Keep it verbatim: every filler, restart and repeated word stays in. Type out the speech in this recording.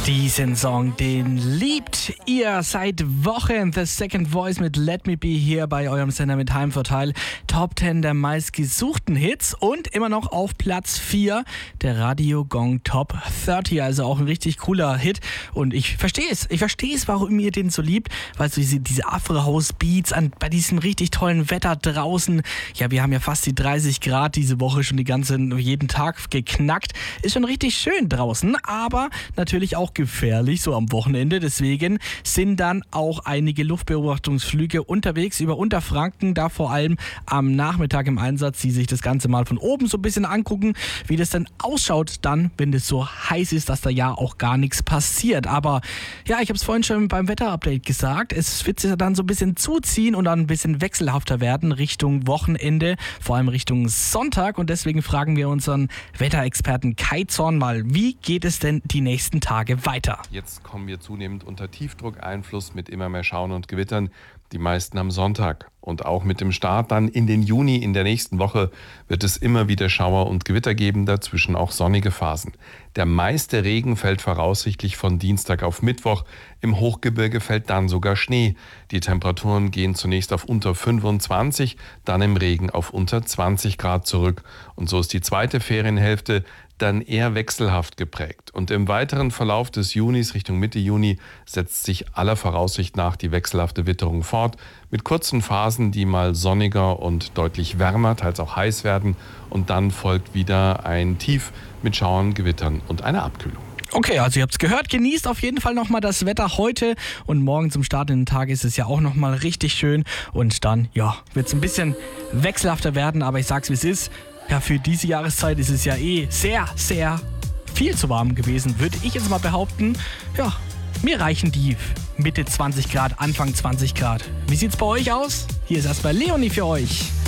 Diesen Song, den liebt ihr seit Wochen. The Second Voice mit Let Me Be hier bei eurem Sender mit Heimvorteil. Top zehn der meistgesuchten Hits und immer noch auf Platz vier der Radio Gong Top dreißig. Also auch ein richtig cooler Hit. Und ich verstehe es. Ich verstehe es, warum ihr den so liebt. Weil so diese, diese Afro-House-Beats an, bei diesem richtig tollen Wetter draußen. Ja, wir haben ja fast die dreißig Grad diese Woche schon die ganze, jeden Tag geknackt. Ist schon richtig schön draußen, aber natürlich auch gefährlich, so am Wochenende. Deswegen sind dann auch einige Luftbeobachtungsflüge unterwegs über Unterfranken, da vor allem am Nachmittag im Einsatz, die sich das Ganze mal von oben so ein bisschen angucken, wie das dann ausschaut dann, wenn es so heiß ist, dass da ja auch gar nichts passiert. Aber ja, ich habe es vorhin schon beim Wetterupdate gesagt, es wird sich dann so ein bisschen zuziehen und dann ein bisschen wechselhafter werden Richtung Wochenende, vor allem Richtung Sonntag, und deswegen fragen wir unseren Wetterexperten Kai Zorn mal, wie geht es denn die nächsten Tage weiter? Jetzt kommen wir zunehmend unter Tiefdruckeinfluss mit immer mehr Schauern und Gewittern, die meisten am Sonntag. Und auch mit dem Start dann in den Juni in der nächsten Woche wird es immer wieder Schauer und Gewitter geben, dazwischen auch sonnige Phasen. Der meiste Regen fällt voraussichtlich von Dienstag auf Mittwoch. Im Hochgebirge fällt dann sogar Schnee. Die Temperaturen gehen zunächst auf unter fünfundzwanzig, dann im Regen auf unter zwanzig Grad zurück. Und so ist die zweite Ferienhälfte dann eher wechselhaft geprägt. Und im weiteren Verlauf des Junis Richtung Mitte Juni setzt sich aller Voraussicht nach die wechselhafte Witterung fort, mit kurzen Phasen, die mal sonniger und deutlich wärmer, teils auch heiß werden. Und dann folgt wieder ein Tief mit Schauern, Gewittern und einer Abkühlung. Okay, also ihr habt es gehört, genießt auf jeden Fall nochmal das Wetter heute und morgen zum Start in den Tag ist es ja auch nochmal richtig schön und dann, ja, wird es ein bisschen wechselhafter werden, aber ich sag's wie es ist, ja, für diese Jahreszeit ist es ja eh sehr, sehr viel zu warm gewesen, würde ich jetzt mal behaupten. Ja, mir reichen die Mitte zwanzig Grad, Anfang zwanzig Grad. Wie sieht's bei euch aus? Hier ist erstmal Leonie für euch.